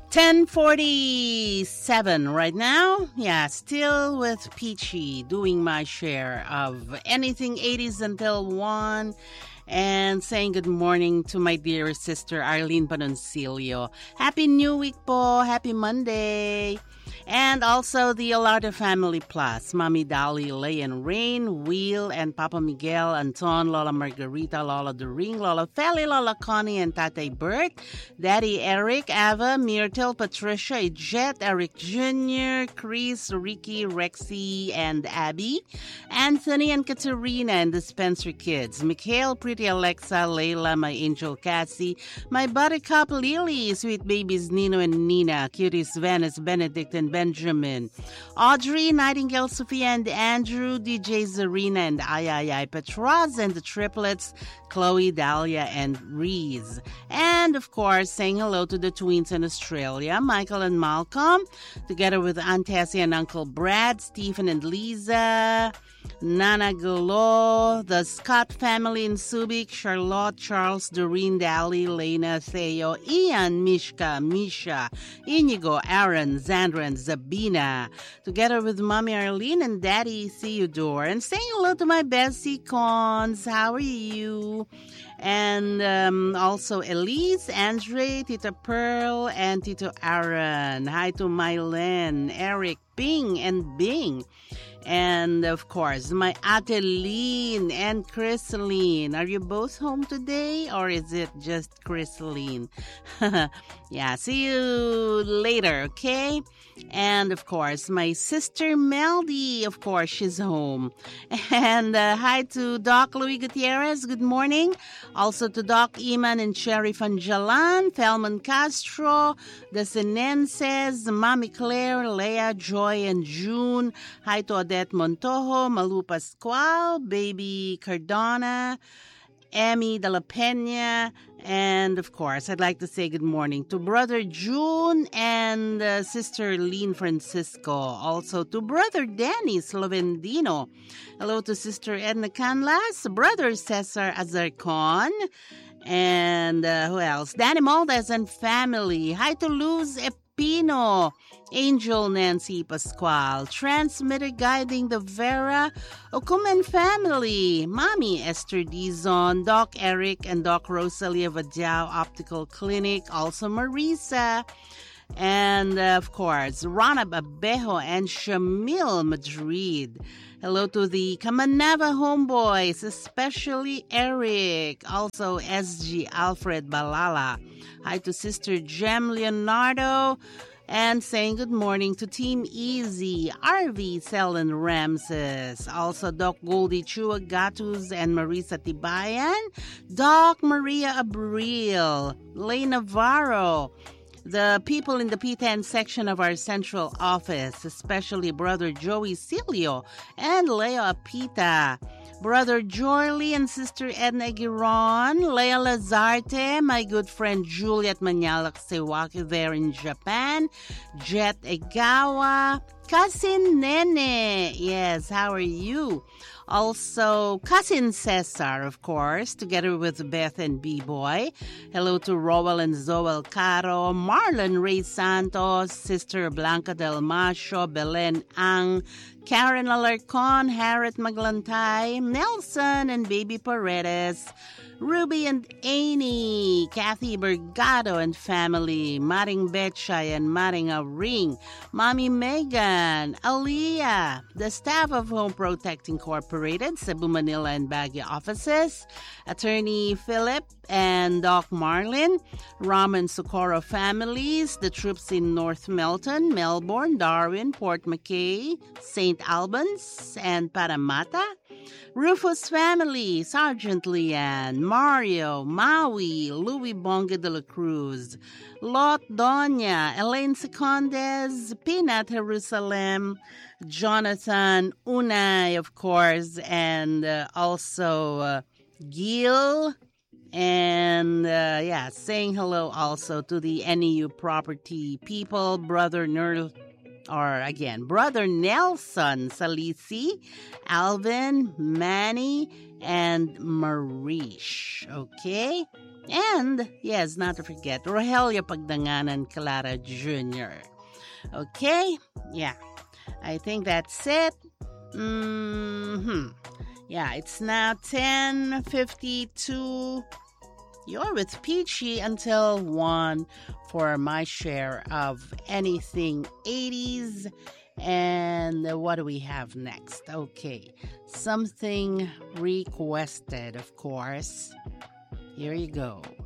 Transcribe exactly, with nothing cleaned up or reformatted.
ten forty-seven right now. Yeah, still with Peachy doing my share of anything eighties until one. And saying good morning to my dear sister Arlene Panoncillo. Happy New Week po. Happy Monday. And also the Alardo Family Plus, Mommy Dolly, Lay and Rain, Will, and Papa Miguel, Anton, Lola Margarita, Lola Doring, Lola Feli, Lola Connie, and Tatay Bert, Daddy Eric, Ava, Myrtle, Patricia, Jet, Eric Junior, Chris, Ricky, Rexy, and Abby, Anthony and Katerina, and the Spencer kids, Mikhail, Pretty Alexa, Layla, my angel Cassie, my buttercup Lily, sweet babies Nino and Nina, cuties Venice, Benedict, and Benjamin, Audrey, Nightingale, Sophia, and Andrew, D J Zarina, and Ay Ay Ay Petraz, and the triplets, Chloe, Dahlia, and Reese. And, of course, saying hello to the twins in Australia, Michael and Malcolm, together with Aunt Tessie and Uncle Brad, Stephen and Lisa, Nana Golo, the Scott family in Subic, Charlotte, Charles, Doreen, Dally, Lena, Theo, Ian, Mishka, Misha, Inigo, Aaron, Zandra, and Zabina, together with Mommy Arlene and Daddy Theodore. And saying hello to my Bessie Cons. How are you? And um, also Elise, Andre, Tita Pearl, and Tito Aaron. Hi to Mylen, Eric, Bing, and Bing. And, of course, my Ateline and Chrysaline. Are you both home today, or is it just Chrysaline? Yeah, see you later, okay? And, of course, my sister Meldy, of course, she's home. And uh, hi to Doc Louis Gutierrez, good morning. Also to Doc Iman and Cherry Fanjalan, Felman Castro, the Sinenses, Mami Claire, Leah, Joy, and June. Hi to Odette Montojo, Malu Pascual, Baby Cardona, Emmy de la Peña, and of course, I'd like to say good morning to Brother June and uh, Sister Lean Francisco. Also to Brother Danny Slovendino. Hello to Sister Edna Canlas, Brother Cesar Azarcon, and uh, who else? Danny Maldes and family. Hi to Luz Epino, Angel Nancy Pascual, transmitter guiding the Vera Okumen family, Mommy Esther Dizon, Doc Eric and Doc Rosalia Vadiao Optical Clinic, also Marisa, and uh, of course Rana Babejo and Shamil Madrid. Hello to the Kamanava homeboys, especially Eric, also S G Alfred Balala. Hi to Sister Jem Leonardo. And saying good morning to Team Easy, R V, Selen Ramses, also Doc Goldie Chua Gatus and Marisa Tibayan, Doc Maria Abril, Lay Navarro, the people in the P ten section of our central office, especially Brother Joey Cilio and Leo Apita, Brother Jorley and Sister Edna Giron, Lea Lazarte, my good friend Juliet Manyalak Sewaki there in Japan, Jet Egawa, Cousin Nene, yes, how are you? Also, Cousin Cesar, of course, together with Beth and B-Boy. Hello to Rowell and Zoel Caro, Marlon Ray Santos, Sister Blanca Del Macho, Belen Ang, Karen Alarcon, Harriet Maglantay, Nelson and Baby Paredes, Ruby and Amy, Kathy Bergado and family, Maring Betchay and Maring Ring, Mommy Megan, Aliyah, the staff of Home Protect Incorporated, Cebu, Manila, and Baguio offices, Attorney Philip and Doc Marlin, Ram and Socorro families, the troops in North Melton, Melbourne, Darwin, Port McKay, Saint Albans, and Parramatta, Rufus family, Sergeant Leanne, Mario, Maui, Louis Bonga de la Cruz, Lot Doña, Elaine Secondes, Peanut Jerusalem, Jonathan Unai, of course, and uh, also uh, Gil, and uh, yeah, saying hello also to the N E U property people, Brother Nerl. Or again, Brother Nelson Salisi, Alvin, Manny, and Marish. Okay? And, yes, not to forget, Rogelio Pagdanganan Clara Junior Okay? Yeah. I think that's it. Mm-hmm. Yeah, it's now ten fifty-two. You're with Peachy until one for my share of anything eighties. And what do we have next? Okay, something requested, of course. Here you go.